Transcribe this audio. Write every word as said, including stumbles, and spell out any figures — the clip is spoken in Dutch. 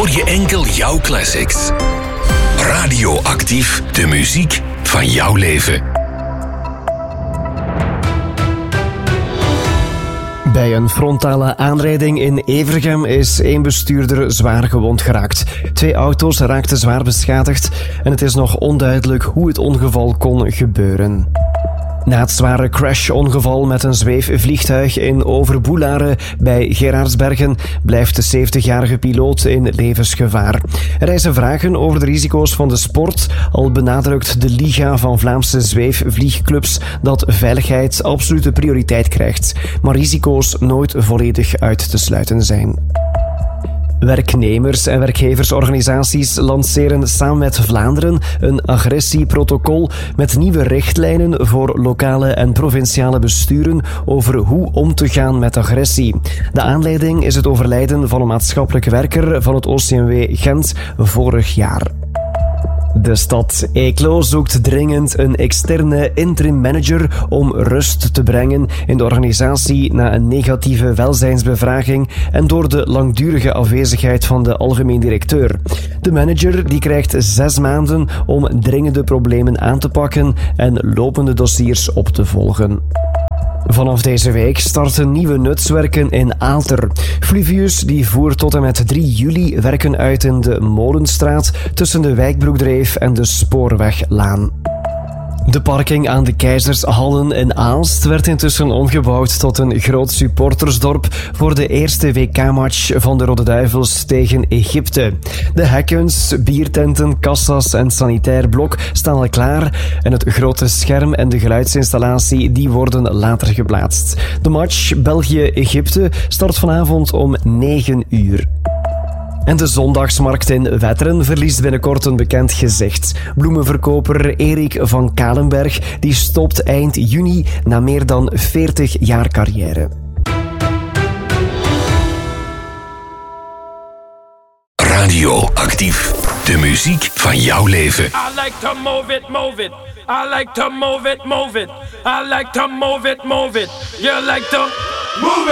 hoor je enkel jouw classics. Radioactief, de muziek van jouw leven. Bij een frontale aanrijding in Evergem is één bestuurder zwaar gewond geraakt. Twee auto's raakten zwaar beschadigd en het is nog onduidelijk hoe het ongeval kon gebeuren. Na het zware crash-ongeval met een zweefvliegtuig in Overboelare bij Gerardsbergen blijft de zeventigjarige piloot in levensgevaar. Er rijzen vragen over de risico's van de sport, al benadrukt de Liga van Vlaamse zweefvliegclubs dat veiligheid absolute prioriteit krijgt, maar risico's nooit volledig uit te sluiten zijn. Werknemers- en werkgeversorganisaties lanceren samen met Vlaanderen een agressieprotocol met nieuwe richtlijnen voor lokale en provinciale besturen over hoe om te gaan met agressie. De aanleiding is het overlijden van een maatschappelijk werker van het O C M W Gent vorig jaar. De stad Eeklo zoekt dringend een externe interim manager om rust te brengen in de organisatie na een negatieve welzijnsbevraging en door de langdurige afwezigheid van de algemeen directeur. De manager die krijgt zes maanden om dringende problemen aan te pakken en lopende dossiers op te volgen. Vanaf deze week starten nieuwe nutswerken in Aalter. Fluvius die voert tot en met drie juli werken uit in de Molenstraat tussen de Wijkbroekdreef en de Spoorweglaan. De parking aan de Keizershallen in Aalst werd intussen omgebouwd tot een groot supportersdorp voor de eerste W K-match van de Rode Duivels tegen Egypte. De hekkens, biertenten, kassa's en sanitair blok staan al klaar en het grote scherm en de geluidsinstallatie die worden later geplaatst. De match België-Egypte start vanavond om negen uur. En de zondagsmarkt in Wetteren verliest binnenkort een bekend gezicht. Bloemenverkoper Erik van Kalenberg die stopt eind juni na meer dan veertig jaar carrière. Radioactief, de muziek van jouw leven. I like to move it, move it. I like to move it, move it. I like to move it, move it. You like to move it.